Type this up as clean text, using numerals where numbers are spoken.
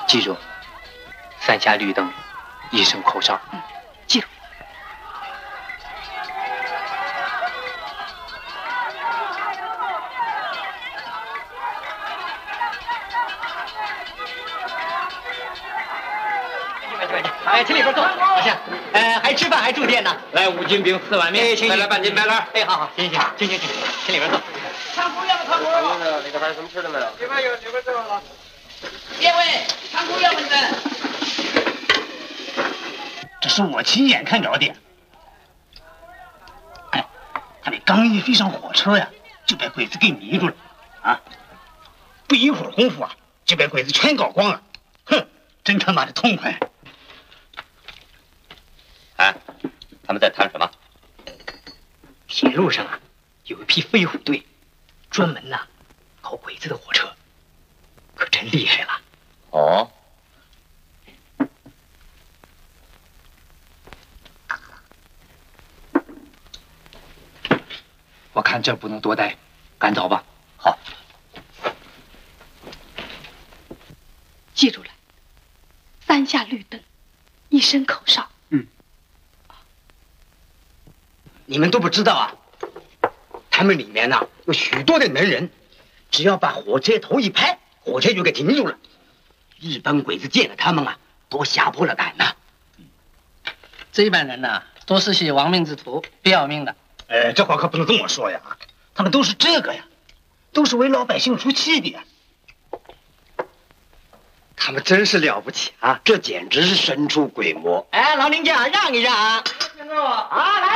记住，3下绿灯，1声口哨。 记住。 哎，请里边坐。好像，还吃饭还住店呢。来5斤饼4碗面，再来半斤白干。哎，好，行，请里边坐。 尝菇要不尝菇？ 里头还有什么吃的没有？ 里边有，里边这个了。列位，尝菇要不是？ 这是我亲眼看着的。哎，他们刚一飞上火车呀，就被鬼子给迷住了，啊！不一会儿功夫啊，就被鬼子全搞光了。哼，真他妈的痛快！ 哎，他们在谈什么？ 铁路上啊，有一批飞虎队，专门呐搞鬼子的火车，可真厉害了。 哦。 我看这不能多待，赶走吧。 好。 记住了，3下绿灯，1声口哨。 你们都不知道啊，他们里面呢有许多的能人，只要把火车头一拍，火车就给停住了。日本鬼子见了他们啊，都吓破了胆呐。 这一班人呢，都是些亡命之徒，不要命的。 这话可不能这么说呀，他们都是这个呀，都是为老百姓出气的呀。 他们真是了不起啊！这简直是神出鬼没。 哎，老宁家让一让啊！ 听着我啊，来。